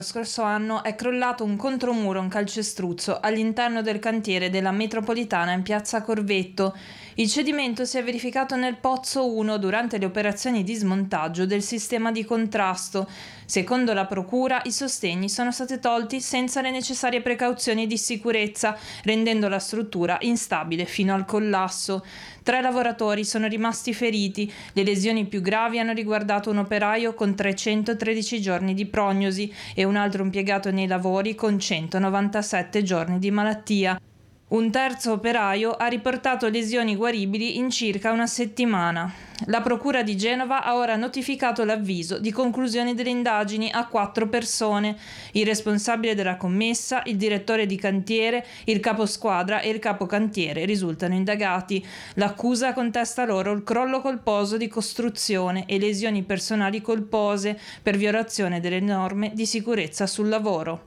Lo scorso anno è crollato un contromuro, un calcestruzzo, all'interno del cantiere della metropolitana in piazza Corvetto. Il cedimento si è verificato nel pozzo 1 durante le operazioni di smontaggio del sistema di contrasto. Secondo la procura, i sostegni sono stati tolti senza le necessarie precauzioni di sicurezza, rendendo la struttura instabile fino al collasso. 3 lavoratori sono rimasti feriti. Le lesioni più gravi hanno riguardato un operaio con 313 giorni di prognosi e un altro impiegato nei lavori con 197 giorni di malattia. Un terzo operaio ha riportato lesioni guaribili in circa una settimana. La Procura di Genova ha ora notificato l'avviso di conclusione delle indagini a 4 persone. Il responsabile della commessa, il direttore di cantiere, il caposquadra e il capocantiere risultano indagati. L'accusa contesta loro il crollo colposo di costruzione e lesioni personali colpose per violazione delle norme di sicurezza sul lavoro.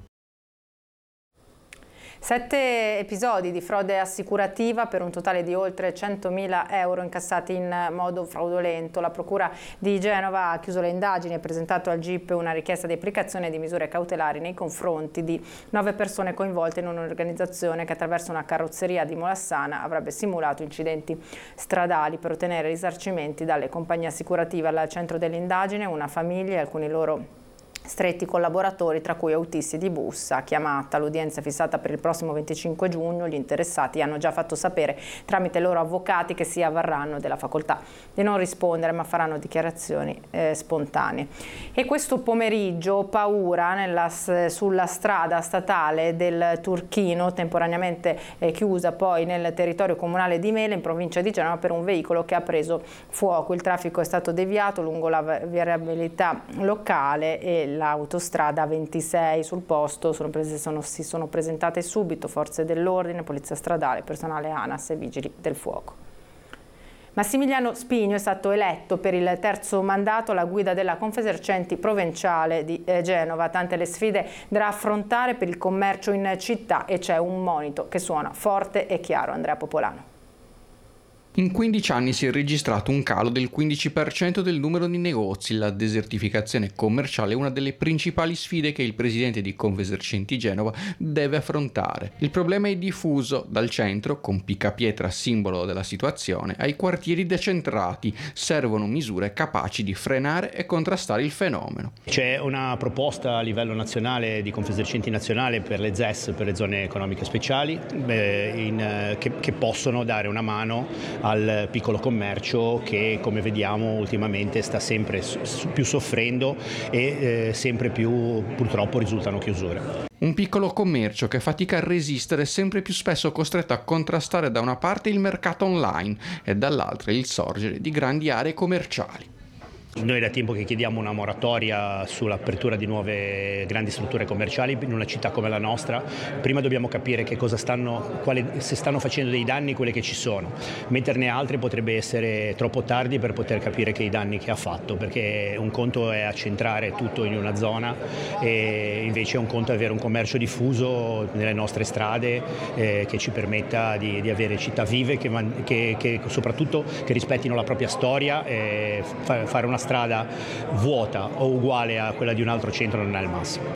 7 episodi di frode assicurativa per un totale di oltre 100.000 euro incassati in modo fraudolento. La Procura di Genova ha chiuso le indagini e presentato al GIP una richiesta di applicazione di misure cautelari nei confronti di 9 persone coinvolte in un'organizzazione che attraverso una carrozzeria di Molassana avrebbe simulato incidenti stradali per ottenere risarcimenti dalle compagnie assicurative. Al centro dell'indagine una famiglia e alcuni loro stretti collaboratori, tra cui autisti di Bussa. Chiamata l'udienza fissata per il prossimo 25 giugno, gli interessati hanno già fatto sapere tramite i loro avvocati che si avvarranno della facoltà di non rispondere, ma faranno dichiarazioni spontanee. E questo pomeriggio paura sulla strada statale del Turchino, temporaneamente chiusa poi nel territorio comunale di Mele, in provincia di Genova, per un veicolo che ha preso fuoco. Il traffico è stato deviato lungo la viabilità locale e l'autostrada 26. Sul posto si sono presentate subito forze dell'ordine, polizia stradale, personale ANAS e vigili del fuoco. Massimiliano Spigno è stato eletto per il 3° mandato alla guida della Confesercenti Provinciale di Genova. Tante le sfide da affrontare per il commercio in città e c'è un monito che suona forte e chiaro. Andrea Popolano. In 15 anni si è registrato un calo del 15% del numero di negozi. La desertificazione commerciale è una delle principali sfide che il presidente di Confesercenti Genova deve affrontare. Il problema è diffuso dal centro, con Picapietra simbolo della situazione, ai quartieri decentrati. Servono misure capaci di frenare e contrastare il fenomeno. C'è una proposta a livello nazionale di Confesercenti Nazionale per le ZES, per le zone economiche speciali, che possono dare una mano al piccolo commercio che, come vediamo, ultimamente sta sempre più soffrendo e sempre più purtroppo risultano chiusure. Un piccolo commercio che fatica a resistere, sempre più spesso costretto a contrastare da una parte il mercato online e dall'altra il sorgere di grandi aree commerciali. Noi da tempo che chiediamo una moratoria sull'apertura di nuove grandi strutture commerciali in una città come la nostra. Prima dobbiamo capire che cosa se stanno facendo dei danni quelle che ci sono. Metterne altre potrebbe essere troppo tardi per poter capire che i danni che ha fatto, perché un conto è accentrare tutto in una zona e invece un conto è avere un commercio diffuso nelle nostre strade che ci permetta di avere città vive che soprattutto che rispettino la propria storia e fare una strada vuota o uguale a quella di un altro centro non è il massimo.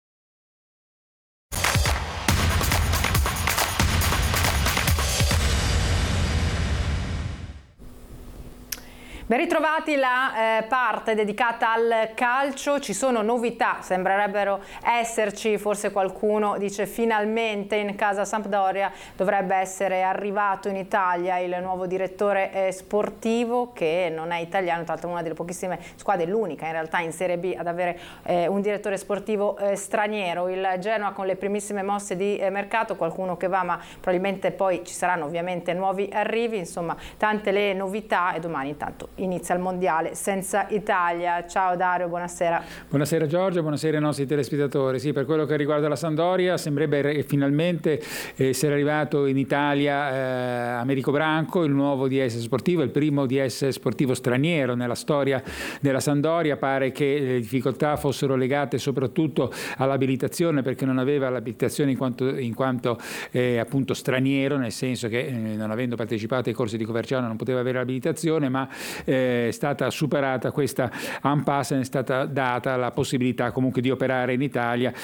Ben ritrovati, la parte dedicata al calcio. Ci sono novità, sembrerebbero esserci, forse qualcuno dice finalmente in casa Sampdoria dovrebbe essere arrivato in Italia il nuovo direttore sportivo, che non è italiano, tra l'altro una delle pochissime squadre, l'unica in realtà in Serie B ad avere un direttore sportivo straniero. Il Genoa con le primissime mosse di mercato, qualcuno che va, ma probabilmente poi ci saranno ovviamente nuovi arrivi, insomma tante le novità, e domani intanto inizia il mondiale senza Italia. Ciao Dario, buonasera. Buonasera Giorgio, buonasera ai nostri telespettatori. Sì, per quello che riguarda la Sampdoria sembrerebbe finalmente essere arrivato in Italia Americo Branco, il nuovo DS sportivo, il primo DS sportivo straniero nella storia della Sampdoria. Pare che le difficoltà fossero legate soprattutto all'abilitazione, perché non aveva l'abilitazione in quanto appunto straniero, nel senso che non avendo partecipato ai corsi di Coverciano non poteva avere l'abilitazione, ma è stata superata questa impasse, è stata data la possibilità comunque di operare in Italia